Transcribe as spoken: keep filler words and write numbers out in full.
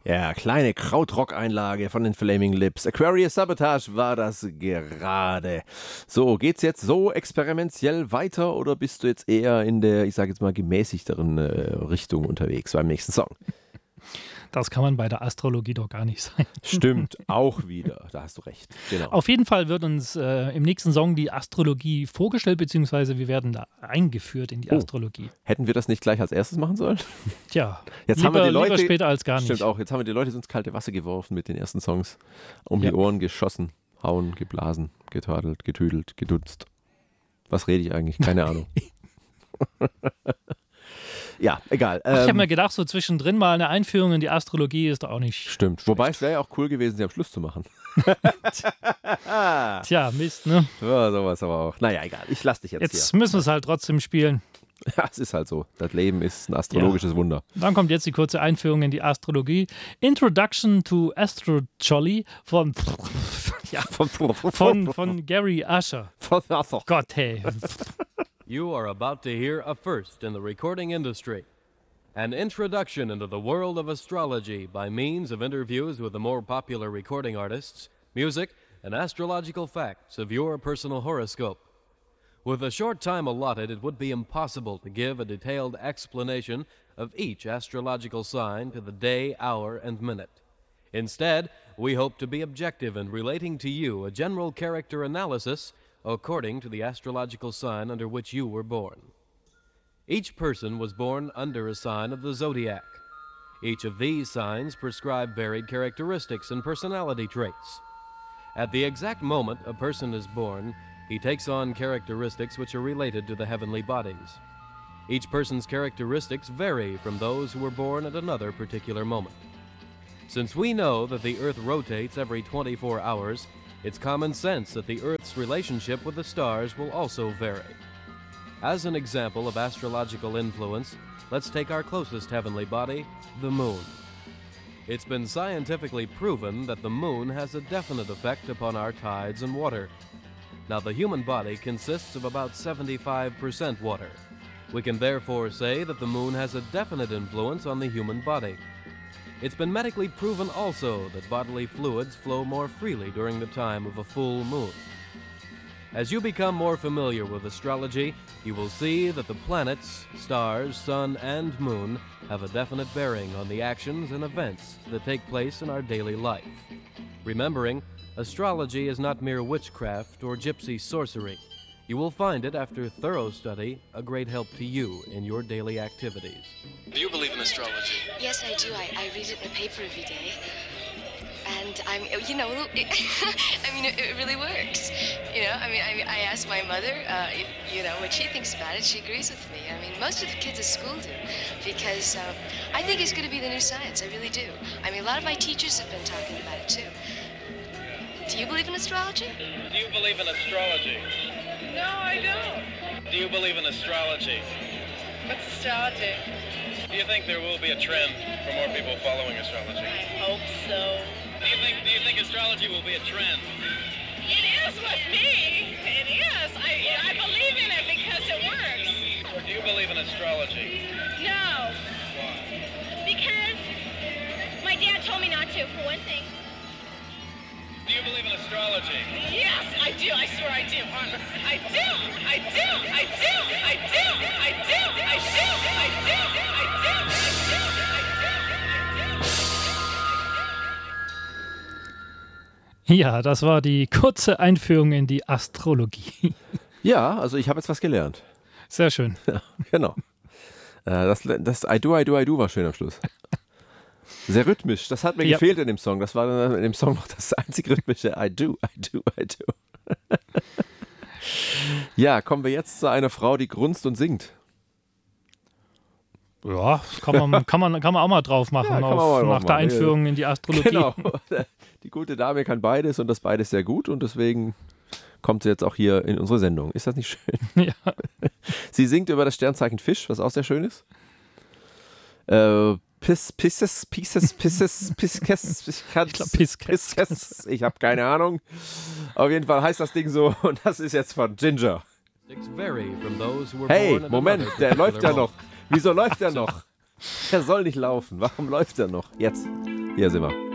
Ja, kleine Krautrock-Einlage von den Flaming Lips. Aquarius Sabotage war das gerade. So, geht's jetzt so experimentell weiter oder bist du jetzt eher in der, ich sage jetzt mal, gemäßigteren äh, Richtung unterwegs beim nächsten Song? Das kann man bei der Astrologie doch gar nicht sein. Stimmt, auch wieder. Da hast du recht. Genau. Auf jeden Fall wird uns äh, im nächsten Song die Astrologie vorgestellt, beziehungsweise wir werden da eingeführt in die oh. Astrologie. Hätten wir das nicht gleich als erstes machen sollen? Tja, jetzt lieber, haben wir die Leute, lieber später als gar nicht. Stimmt auch. Jetzt haben wir die Leute ins kalte Wasser geworfen mit den ersten Songs. Um Ja. die Ohren geschossen, hauen, geblasen, getadelt, getüdelt, gedutzt. Was rede ich eigentlich? Keine Ahnung. Ja, egal. Ach, ich habe Ähm, mir gedacht, so zwischendrin mal eine Einführung in die Astrologie ist doch auch nicht. Stimmt. Wobei es wäre ja auch cool gewesen, sie am Schluss zu machen. Tja, Mist, ne? Ja, sowas aber auch. Naja, egal. Ich lasse dich jetzt, Jetzt hier. müssen wir es halt trotzdem spielen. Ja, es ist halt so. Das Leben ist ein astrologisches Wunder. Dann kommt jetzt die kurze Einführung in die Astrologie. Introduction to Astrology von, ja, Von, von, von Gary Usher. von Arthur. Gott, hey. You are about to hear a first in the recording industry. An introduction into the world of astrology by means of interviews with the more popular recording artists, music, and astrological facts of your personal horoscope. With a short time allotted, it would be impossible to give a detailed explanation of each astrological sign to the day, hour, and minute. Instead, we hope to be objective in relating to you a general character analysis according to the astrological sign under which you were born. Each person was born under a sign of the zodiac. Each of these signs prescribe varied characteristics and personality traits. At the exact moment a person is born, he takes on characteristics which are related to the heavenly bodies. Each person's characteristics vary from those who were born at another particular moment. Since we know that the Earth rotates every twenty-four hours, it's common sense that the Earth's relationship with the stars will also vary. As an example of astrological influence, let's take our closest heavenly body, the moon. It's been scientifically proven that the moon has a definite effect upon our tides and water. Now, the human body consists of about seventy-five percent water. We can therefore say that the moon has a definite influence on the human body. It's been medically proven also that bodily fluids flow more freely during the time of a full moon. As you become more familiar with astrology, you will see that the planets, stars, sun, and moon have a definite bearing on the actions and events that take place in our daily life. Remembering, astrology is not mere witchcraft or gypsy sorcery. You will find it, after thorough study, a great help to you in your daily activities. Do you believe in astrology? Yes, I do. I, I read it in the paper every day. And I'm, you know, I mean, it, it really works. You know, I mean, I, I asked my mother, uh, you know, what she thinks about it. She agrees with me. I mean, most of the kids at school do, because uh, I think it's going to be the new science. I really do. I mean, a lot of my teachers have been talking about it too. Do you believe in astrology? Do you believe in astrology? No, I don't. Do you believe in astrology? What's astrology? Do you think there will be a trend for more people following astrology? I hope so. Do you think do you think astrology will be a trend? It is with me. It is. I I believe in it because it works. Or do you believe in astrology? No. Because my dad told me not to, for one thing. Do you believe in astrology? Yes, I do. I swear I do. Honest. I do. I do. I do. I do. I do. I do. I do. I do. I do. I do. Ja, das war die kurze Einführung in die Astrologie. Ja, also ich habe jetzt was gelernt. Sehr schön. Ja, genau. Äh, das, das I do, I do, I do war schön am Schluss. Sehr rhythmisch. Das hat mir Ja. gefehlt in dem Song. Das war dann in dem Song noch das einzig rhythmische I do, I do, I do. Ja, kommen wir jetzt zu einer Frau, die grunzt und singt. Ja, kann man, kann man, kann man auch mal drauf machen, Ja, kann man auf, mal drauf nach der machen. Einführung in die Astrologie. Genau. Die gute Dame kann beides und das beides sehr gut und deswegen kommt sie jetzt auch hier in unsere Sendung. Ist das nicht schön? Ja. Sie singt über das Sternzeichen Fisch, was auch sehr schön ist. Äh, Pis, Pisces, Pisces, Pisces, Pisces, Ich glaub, Pisces. Pisces, ich habe keine Ahnung. Auf jeden Fall heißt das Ding so und das ist jetzt von Ginger. Vary from those who were Hey, born at Moment, another der läuft ja particular noch. Wieso läuft der noch? Der soll nicht laufen. Warum läuft er noch? Jetzt. moment. Hier sind wir.